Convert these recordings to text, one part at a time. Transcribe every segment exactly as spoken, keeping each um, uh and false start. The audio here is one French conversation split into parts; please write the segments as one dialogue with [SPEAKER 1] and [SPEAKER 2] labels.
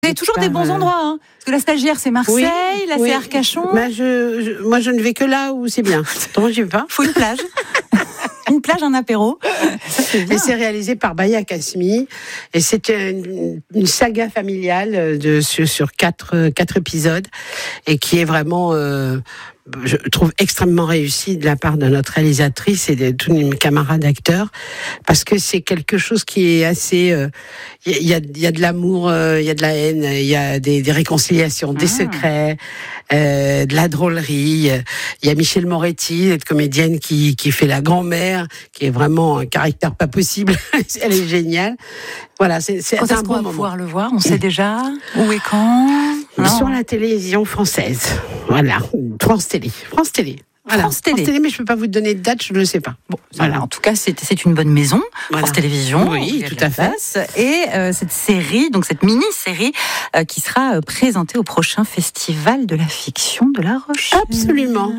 [SPEAKER 1] Vous avez toujours des bons
[SPEAKER 2] euh...
[SPEAKER 1] endroits, hein. Parce que la stagiaire, c'est Marseille,
[SPEAKER 2] oui,
[SPEAKER 1] là,
[SPEAKER 2] oui.
[SPEAKER 1] c'est Arcachon.
[SPEAKER 2] Bah, je, je, moi, je ne vais que là où c'est bien. Donc, j'y vais pas.
[SPEAKER 1] Faut une plage. Une plage, un apéro. Ça, c'est bien.
[SPEAKER 2] Et c'est réalisé par Baya Kasmi. Et c'est une, une saga familiale de, sur, sur quatre, quatre épisodes. Et qui est vraiment, euh, je trouve, extrêmement réussie de la part de notre réalisatrice et de tous mes camarades acteurs. Parce que c'est quelque chose qui est assez... Il euh, y, y, a, y a de l'amour, il euh, y a de la haine, il y a des, des réconciliations, des ah. secrets, euh, de la drôlerie. Il y a Michel Moretti, cette comédienne qui, qui fait la grand-mère, qui est vraiment un caractère pas possible. Elle est géniale. Voilà, c'est, c'est
[SPEAKER 1] quand
[SPEAKER 2] un
[SPEAKER 1] est-ce
[SPEAKER 2] bon
[SPEAKER 1] qu'on va
[SPEAKER 2] moment.
[SPEAKER 1] pouvoir le voir? On sait déjà où et quand? Non.
[SPEAKER 2] Sur la télévision française. Voilà, France Télé. France Télé. Voilà.
[SPEAKER 1] France Télé.
[SPEAKER 2] France Télé, mais je ne peux pas vous donner de date, je ne le sais pas.
[SPEAKER 1] Bon, voilà. En tout cas, c'est, c'est une bonne maison,
[SPEAKER 2] voilà.
[SPEAKER 1] France Télévisions.
[SPEAKER 2] Oui, tout à fait.
[SPEAKER 1] Et euh, cette série, donc cette mini-série, euh, qui sera euh, présentée au prochain Festival de la fiction de La Rochelle.
[SPEAKER 2] Absolument.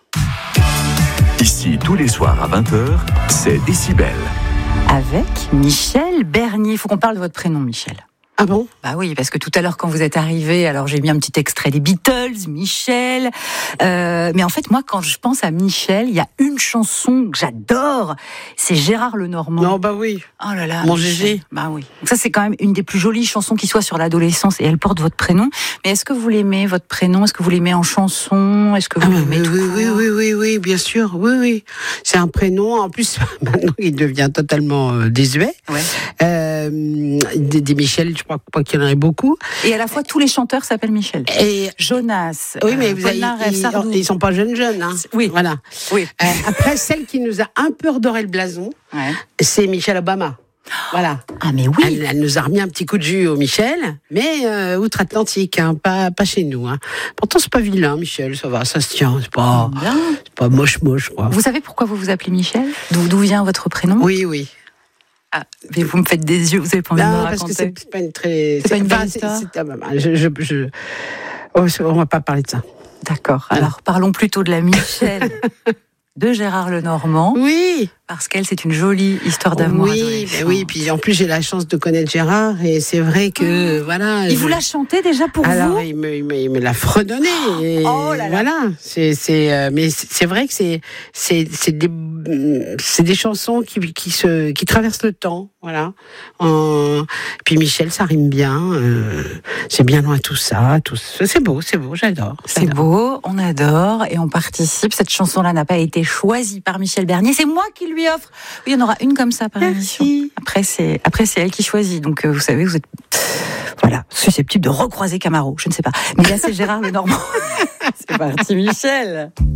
[SPEAKER 3] Ici, tous les soirs à vingt heures, c'est Décibel.
[SPEAKER 1] Avec Michel Bernier. Il faut qu'on parle de votre prénom, Michel.
[SPEAKER 2] Ah bon?
[SPEAKER 1] Bah oui, parce que tout à l'heure, quand vous êtes arrivé, alors j'ai mis un petit extrait des Beatles, Michel. Euh, mais en fait, moi, quand je pense à Michel, il y a une chanson que j'adore, c'est Gérard Lenormand.
[SPEAKER 2] Non, bah oui.
[SPEAKER 1] Oh là là.
[SPEAKER 2] Mon
[SPEAKER 1] Michel.
[SPEAKER 2] Gégé.
[SPEAKER 1] Bah oui. Donc ça, c'est quand même une des plus jolies chansons qui soit sur l'adolescence et elle porte votre prénom. Mais est-ce que vous l'aimez, votre prénom? Est-ce que vous l'aimez en chanson? Est-ce que vous
[SPEAKER 2] ah,
[SPEAKER 1] l'aimez
[SPEAKER 2] oui,
[SPEAKER 1] tout
[SPEAKER 2] oui,
[SPEAKER 1] court?
[SPEAKER 2] oui, oui, oui, oui, bien sûr. Oui, oui. C'est un prénom. En plus, maintenant, il devient totalement euh, désuet.
[SPEAKER 1] Ouais.
[SPEAKER 2] Euh, des, des Michel, je crois pas qu'il y en ait beaucoup.
[SPEAKER 1] Et à la fois, tous les chanteurs s'appellent Michel.
[SPEAKER 2] Et
[SPEAKER 1] Jonas.
[SPEAKER 2] Oui, mais
[SPEAKER 1] euh,
[SPEAKER 2] vous avez, ils, ils sont pas jeunes jeunes, hein.
[SPEAKER 1] Oui.
[SPEAKER 2] Voilà.
[SPEAKER 1] Oui.
[SPEAKER 2] Euh, après, celle qui nous a un peu redoré le blason, ouais. c'est Michelle Obama. Voilà.
[SPEAKER 1] Ah mais oui.
[SPEAKER 2] Elle, elle nous a remis un petit coup de jus au Michel, mais euh, outre-Atlantique, hein, pas pas chez nous. Hein. Pourtant c'est pas vilain, Michel, ça va, ça se tient. C'est pas, c'est pas moche moche quoi.
[SPEAKER 1] Vous savez pourquoi vous vous appelez Michel? D'où, d'où vient votre prénom?
[SPEAKER 2] Oui, oui.
[SPEAKER 1] Ah, mais vous me faites des yeux, vous avez pas envie
[SPEAKER 2] non,
[SPEAKER 1] de me
[SPEAKER 2] parce
[SPEAKER 1] raconter.
[SPEAKER 2] que c'est, c'est pas une très.
[SPEAKER 1] C'est, c'est pas une
[SPEAKER 2] enfin,
[SPEAKER 1] belle histoire.
[SPEAKER 2] C'est, c'est, je, je, je, oh, on va pas parler de ça.
[SPEAKER 1] D'accord. Alors ouais. Parlons plutôt de la Michel de Gérard Lenormand.
[SPEAKER 2] Oui.
[SPEAKER 1] Parce qu'elle, c'est une jolie histoire d'amour.
[SPEAKER 2] Oui, ben oui. Puis en plus, j'ai la chance de connaître Gérard et c'est vrai que mmh. voilà.
[SPEAKER 1] Il
[SPEAKER 2] je...
[SPEAKER 1] vous l'a chanté déjà pour
[SPEAKER 2] Alors,
[SPEAKER 1] vous?
[SPEAKER 2] Alors, il me, il me, il me l'a fredonné. Et
[SPEAKER 1] oh là là.
[SPEAKER 2] Voilà. C'est, c'est, euh, mais c'est, c'est vrai que c'est, c'est, c'est des, c'est des chansons qui, qui se, qui traversent le temps. Voilà. En... Puis Michel, ça rime bien. Euh, c'est bien loin tout ça. Tout... C'est beau, c'est beau. J'adore.
[SPEAKER 1] C'est
[SPEAKER 2] j'adore.
[SPEAKER 1] beau, on adore et on participe. Cette chanson-là n'a pas été choisie par Michel Bernier. C'est moi qui lui offre. Oui, il y en aura une comme ça par
[SPEAKER 2] Merci.
[SPEAKER 1] émission. Après, c'est, après, c'est elle qui choisit. Donc, euh, vous savez, vous êtes, voilà, susceptible de recroiser Camaro. Je ne sais pas. Mais là, c'est Gérard Lenormand. C'est parti, Michel.